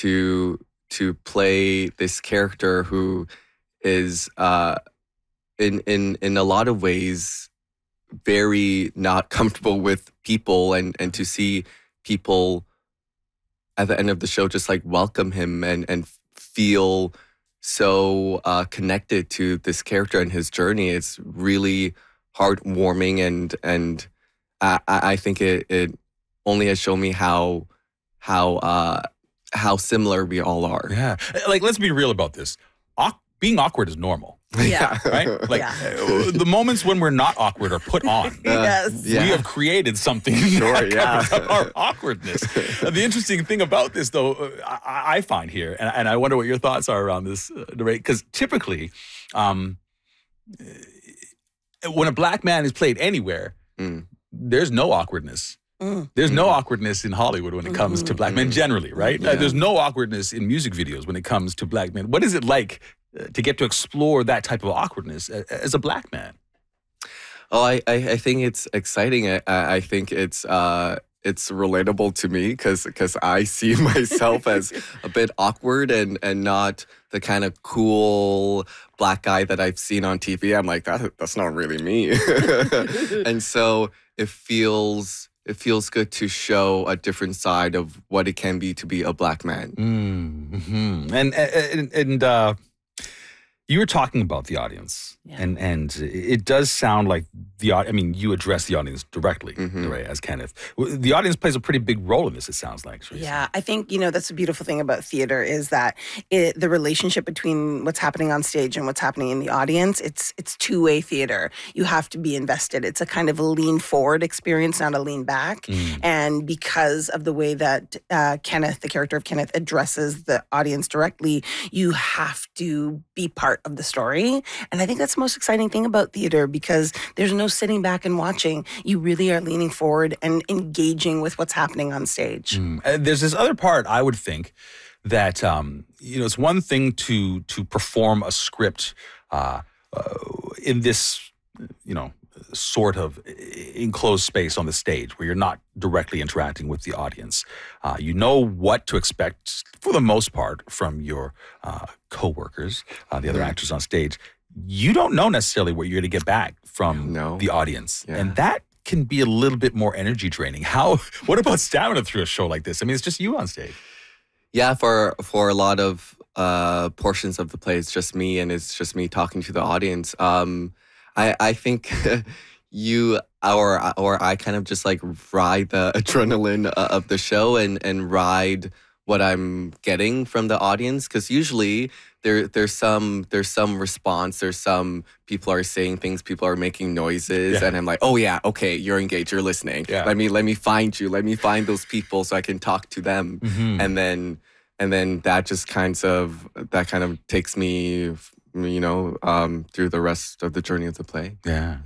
to play this character who is in a lot of ways very not comfortable with people, and to see people at the end of the show just like welcome him and feel so connected to this character and his journey. It's really heartwarming, and I think it only has shown me how similar we all are. Yeah. Like, let's be real about this. Being awkward is normal. Yeah. Right? Like, the moments when we're not awkward are put on. Yes. We have created something that covers up our awkwardness. The interesting thing about this, though, I find here, and I wonder what your thoughts are around this, Doray, because typically, when a black man is played anywhere, there's no awkwardness. There's no awkwardness in Hollywood when it comes to black men generally, right? Yeah. There's no awkwardness in music videos when it comes to black men. What is it like to get to explore that type of awkwardness as a black man? Oh, I think it's exciting. I think it's relatable to me because I see myself as a bit awkward and not the kind of cool black guy that I've seen on TV. I'm like, that's not really me. And so it feels good to show a different side of what it can be to be a black man. Mm-hmm. And you were talking about the audience, and it does sound like you address the audience directly, Doray, as Kenneth. The audience plays a pretty big role in this, it sounds like. Teresa. Yeah, I think, that's the beautiful thing about theater is that the relationship between what's happening on stage and what's happening in the audience, it's two-way theater. You have to be invested. It's a kind of a lean forward experience, not a lean back. And because of the way that Kenneth, the character of Kenneth, addresses the audience directly, you have to be part of the story. And I think that's the most exciting thing about theater, because there's no sitting back and watching. You really are leaning forward and engaging with what's happening on stage. There's this other part, I would think, that it's one thing to perform a script in this sort of enclosed space on the stage where you're not directly interacting with the audience. You know what to expect for the most part from your co-workers, the other actors on stage. You don't know necessarily what you're going to get back from the audience. Yeah. And that can be a little bit more energy draining. What about stamina through a show like this? I mean, it's just you on stage. Yeah, for a lot of portions of the play, it's just me, and it's just me talking to the audience. I think you or I kind of just like ride the adrenaline of the show and ride what I'm getting from the audience, because usually there's some response, there's some people are saying things, people are making noises, and I'm like, oh yeah, okay, you're engaged, you're listening. Yeah. Let me find you, let me find those people so I can talk to them, and then that just kind of takes me through the rest of the journey of the play. Yeah.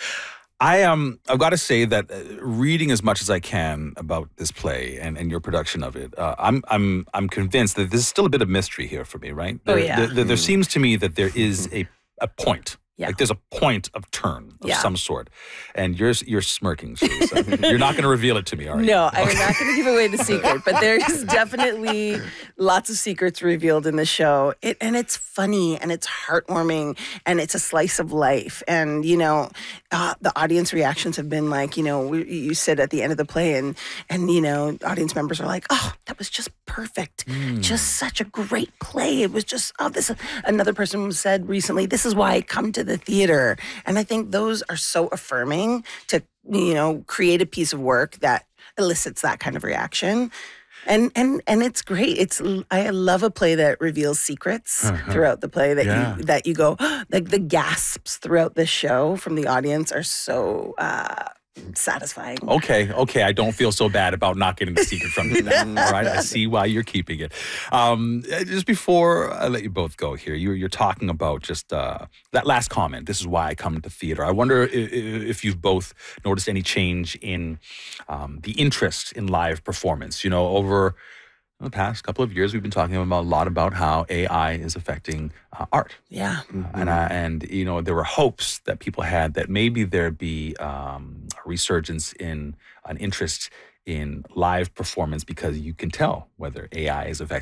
I've got to say that reading as much as I can about this play and your production of it, I'm convinced that there's still a bit of mystery here for me, right? There seems to me that there is a point. Yeah. Like there's a point of turn of some sort. And you're smirking, Teresa. You're not going to reveal it to me, are you? No, I'm not going to give away the secret, but there's definitely lots of secrets revealed in the show. And it's funny, and it's heartwarming, and it's a slice of life. And, the audience reactions have been like, you sit at the end of the play and audience members are like, oh, that was just perfect. Just such a great play. It was just, another person said recently, this is why I come to the theater. And I think those are so affirming to, create a piece of work that elicits that kind of reaction. And it's great. I love a play that reveals secrets throughout the play that you go, like the gasps throughout the show from the audience are so satisfying. Okay. I don't feel so bad about not getting the secret from you now. All right, I see why you're keeping it. Just before I let you both go here, you're talking about just that last comment. This is why I come to theater. I wonder if you've both noticed any change in the interest in live performance. Over the past couple of years, we've been talking a lot about how AI is affecting art. Yeah. And there were hopes that people had that maybe there'd be a resurgence in an interest in live performance, because you can tell whether AI is affecting